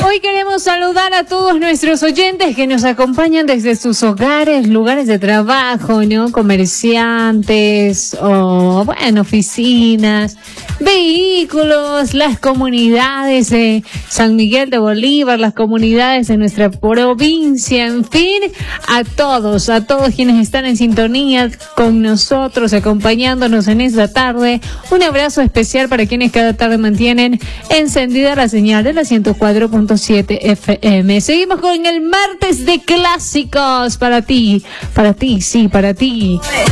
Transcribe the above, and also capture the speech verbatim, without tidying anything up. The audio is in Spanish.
Hoy queremos saludar a todos nuestros oyentes que nos acompañan desde sus hogares, lugares de trabajo, ¿no? Comerciantes o, bueno, oficinas, vehículos, las comunidades de San Miguel de Bolívar, las comunidades de nuestra provincia, en fin, a todos, a todos quienes están en sintonía con nosotros, acompañándonos en esta tarde. Un abrazo especial para quienes cada tarde mantienen encendida la señal de la ciento cuatro punto siete F M. Seguimos con el martes de clásicos para ti, para ti, sí, para ti.